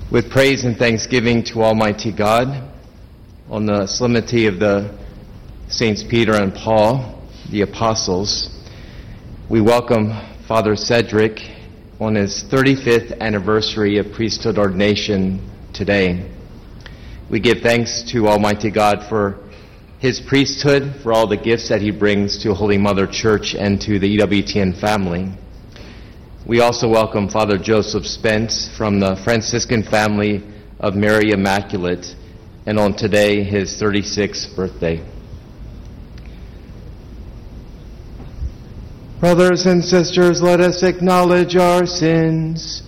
With praise and thanksgiving to Almighty God, on the solemnity of the Saints Peter and Paul, the apostles, we welcome Father Cedric on his 35th anniversary of priesthood ordination today. We give thanks to Almighty God for his priesthood, for all the gifts that he brings to Holy Mother Church and to the EWTN family. We also welcome Father Joseph Spence from the Franciscan family of Mary Immaculate, and on today, his 36th birthday. Brothers and sisters, let us acknowledge our sins.